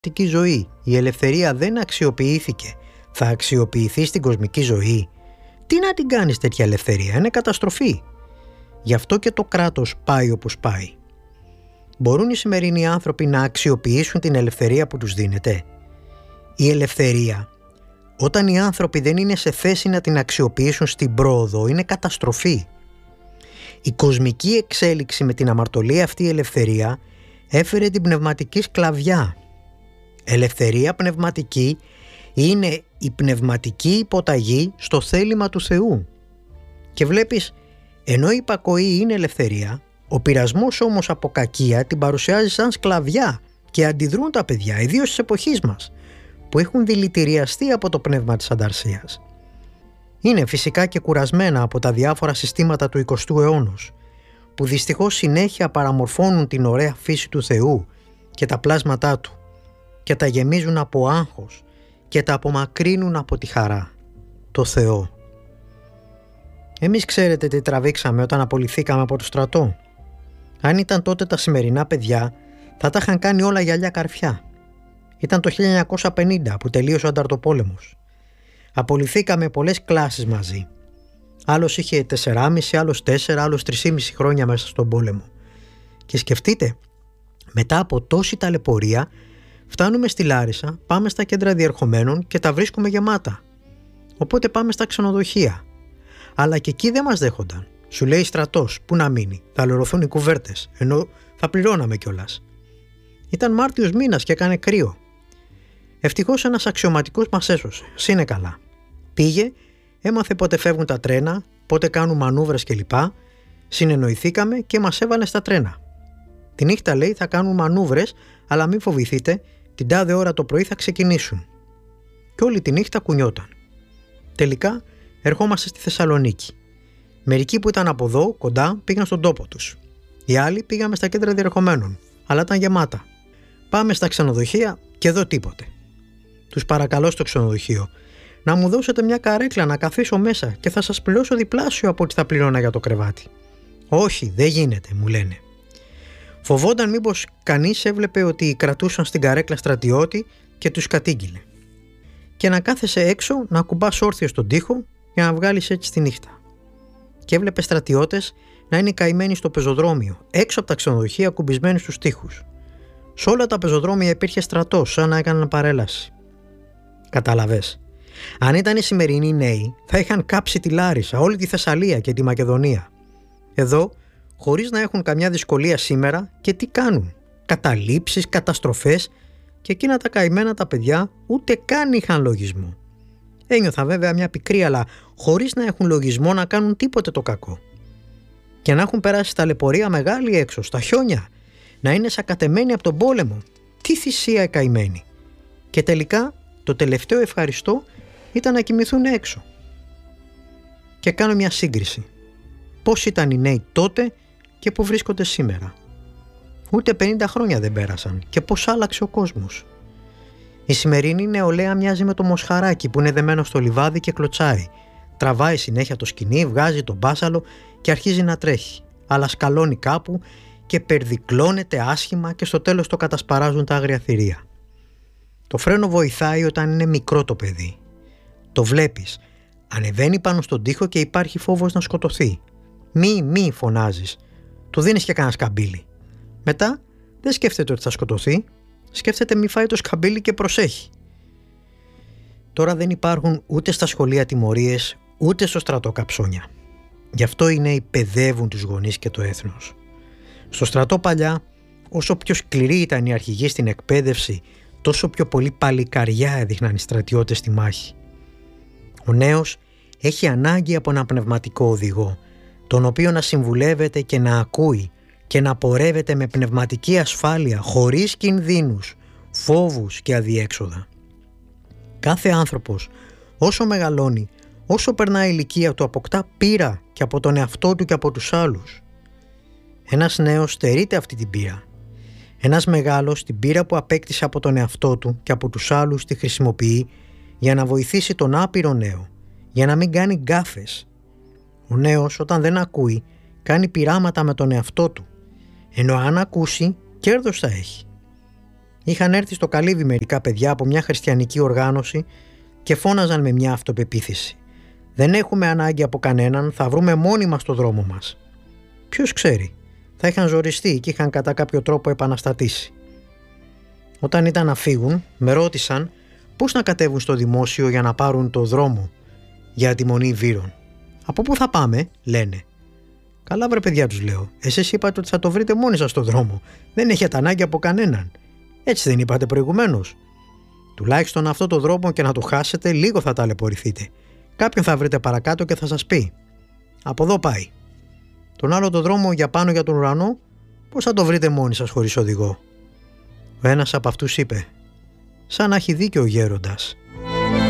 πνευματική ζωή, η ελευθερία δεν αξιοποιήθηκε, θα αξιοποιηθεί στην κοσμική ζωή. Τι να την κάνεις τέτοια ελευθερία, είναι καταστροφή. Γι' αυτό και το κράτος πάει όπως πάει. Μπορούν οι σημερινοί άνθρωποι να αξιοποιήσουν την ελευθερία που τους δίνεται? Η ελευθερία, όταν οι άνθρωποι δεν είναι σε θέση να την αξιοποιήσουν στην πρόοδο, είναι καταστροφή. Η κοσμική εξέλιξη με την αμαρτωλή αυτή ελευθερία έφερε την πνευματική σκλαβιά. Ελευθερία πνευματική είναι η πνευματική υποταγή στο θέλημα του Θεού. Και βλέπεις, ενώ η υπακοή είναι ελευθερία, ο πειρασμός όμως από κακία την παρουσιάζει σαν σκλαβιά και αντιδρούν τα παιδιά, ιδίως της εποχής μας, που έχουν δηλητηριαστεί από το πνεύμα της ανταρσίας. Είναι φυσικά και κουρασμένα από τα διάφορα συστήματα του 20ου αιώνα, που δυστυχώς συνέχεια παραμορφώνουν την ωραία φύση του Θεού και τα πλάσματά του και τα γεμίζουν από άγχος και τα απομακρύνουν από τη χαρά, το Θεό. Εμείς ξέρετε τι τραβήξαμε όταν απολυθήκαμε από το στρατό? Αν ήταν τότε τα σημερινά παιδιά, θα τα είχαν κάνει όλα γυαλιά καρφιά. Ήταν το 1950 που τελείωσε ο ανταρτοπόλεμος. Απολυθήκαμε πολλές κλάσεις μαζί. Άλλος είχε 4,5, άλλος 4, άλλος 3,5 χρόνια μέσα στον πόλεμο. Και σκεφτείτε, μετά από τόση ταλαιπωρία, φτάνουμε στη Λάρισα, πάμε στα κέντρα διερχομένων και τα βρίσκουμε γεμάτα. Οπότε πάμε στα ξενοδοχεία. Αλλά και εκεί δεν μας δέχονταν. Σου λέει στρατός, πού να μείνει, θα λερωθούν οι κουβέρτες, ενώ θα πληρώναμε κιόλας. Ήταν Μάρτιος μήνας και έκανε κρύο. Ευτυχώς ένας αξιωματικός μας έσωσε, σύνε καλά. Πήγε, έμαθε πότε φεύγουν τα τρένα, πότε κάνουν μανούβρες κλπ. Συνεννοηθήκαμε και μας έβαλε στα τρένα. Τη νύχτα λέει θα κάνουν μανούβρες, αλλά μην φοβηθείτε, την τάδε ώρα το πρωί θα ξεκινήσουν. Και όλη τη νύχτα κουνιόταν. Τελικά ερχόμαστε στη Θεσσαλονίκη. Μερικοί που ήταν από εδώ, κοντά, πήγαν στον τόπο τους. Οι άλλοι πήγαμε στα κέντρα διερχομένων, αλλά ήταν γεμάτα. Πάμε στα ξενοδοχεία και εδώ τίποτε. Τους παρακαλώ στο ξενοδοχείο να μου δώσετε μια καρέκλα να καθίσω μέσα και θα σας πληρώσω διπλάσιο από ό,τι θα πληρώνα για το κρεβάτι. Όχι, δεν γίνεται, μου λένε. Φοβόνταν μήπως κανείς έβλεπε ότι κρατούσαν στην καρέκλα στρατιώτη και τους κατήγγειλε. Και να κάθεσαι έξω να ακουμπάς όρθιο στον τοίχο για να βγάλεις έτσι τη νύχτα. Και έβλεπε στρατιώτες να είναι καημένοι στο πεζοδρόμιο, έξω από τα ξενοδοχεία κουμπισμένοι στους τοίχους. Σε όλα τα πεζοδρόμια υπήρχε στρατός, σαν να έκαναν παρέλαση. Κατάλαβες. Αν ήταν οι σημερινοί νέοι, θα είχαν κάψει τη Λάρισα, όλη τη Θεσσαλία και τη Μακεδονία. Εδώ, χωρίς να έχουν καμιά δυσκολία σήμερα, και τι κάνουν? Καταλήψεις, καταστροφές, και εκείνα τα καημένα τα παιδιά ούτε καν είχαν λογισμό. Ένιωθα βέβαια μια πικρή, αλλά χωρίς να έχουν λογισμό να κάνουν τίποτε το κακό. Και να έχουν περάσει ταλαιπωρία μεγάλη έξω, στα χιόνια, να είναι σακατεμένοι από τον πόλεμο. Τι θυσία καημένοι. Και τελικά το τελευταίο ευχαριστώ ήταν να κοιμηθούν έξω. Και κάνω μια σύγκριση. Πώς ήταν οι νέοι τότε και που βρίσκονται σήμερα. Ούτε 50 χρόνια δεν πέρασαν και πώς άλλαξε ο κόσμος. Η σημερινή νεολαία μοιάζει με το μοσχαράκι που είναι δεμένο στο λιβάδι και κλωτσάει. Τραβάει συνέχεια το σκοινί, βγάζει τον μπάσαλο και αρχίζει να τρέχει. Αλλά σκαλώνει κάπου και περδικλώνεται άσχημα και στο τέλος το κατασπαράζουν τα άγρια θηρία. Το φρένο βοηθάει όταν είναι μικρό το παιδί. Το βλέπεις. Ανεβαίνει πάνω στον τοίχο και υπάρχει φόβος να σκοτωθεί. Μη φωνάζεις. Του δίνεις και κανένα σκαμπίλι. Μετά δεν σκέφτεται ότι θα σκοτωθεί. Σκέφτεται μη φάει το σκαμπίλι και προσέχει. Τώρα δεν υπάρχουν ούτε στα σχολεία τιμωρίες, ούτε στο στρατό καψόνια. Γι' αυτό οι νέοι παιδεύουν τους γονείς και το έθνος. Στο στρατό παλιά, όσο πιο σκληρή ήταν η αρχηγή στην εκπαίδευση, τόσο πιο πολύ παλικαριά έδειχναν οι στρατιώτες στη μάχη. Ο νέος έχει ανάγκη από ένα πνευματικό οδηγό, τον οποίο να συμβουλεύεται και να ακούει και να πορεύεται με πνευματική ασφάλεια, χωρίς κινδύνους, φόβους και αδιέξοδα. Κάθε άνθρωπος, όσο μεγαλώνει, όσο περνάει η ηλικία του, αποκτά πείρα και από τον εαυτό του και από τους άλλους. Ένας νέος στερείται αυτή την πείρα. Ένας μεγάλος την πείρα που απέκτησε από τον εαυτό του και από τους άλλους τη χρησιμοποιεί για να βοηθήσει τον άπειρο νέο, για να μην κάνει γκάφες. Ο νέος όταν δεν ακούει κάνει πειράματα με τον εαυτό του, ενώ αν ακούσει κέρδος θα έχει. Είχαν έρθει στο καλύβι μερικά παιδιά από μια χριστιανική οργάνωση και φώναζαν με μια αυτοπεποίθηση. «Δεν έχουμε ανάγκη από κανέναν, θα βρούμε μόνοι μας το δρόμο μας». Ποιος ξέρει, θα είχαν ζοριστεί και είχαν κατά κάποιο τρόπο επαναστατήσει. Όταν ήταν να φύγουν, με ρώτησαν πώς να κατέβουν στο δημόσιο για να πάρουν το δρόμο για αντιμονή βύρων. «Από πού θα πάμε?» λένε. «Καλά βρε παιδιά», τους λέω, «εσείς είπατε ότι θα το βρείτε μόνοι σας στο δρόμο. Δεν έχετε ανάγκη από κανέναν. Έτσι δεν είπατε προηγουμένως? Τουλάχιστον αυτό το δρόμο και να το χάσετε, λίγο θα ταλαιπωρηθείτε. Κάποιον θα βρείτε παρακάτω και θα σας πει: από εδώ πάει. Τον άλλο το δρόμο για πάνω για τον ουρανό, πώς θα το βρείτε μόνοι σας χωρίς οδηγό?» Ο ένας από αυτούς είπε: «Σαν να έχει δίκιο ο γέροντας».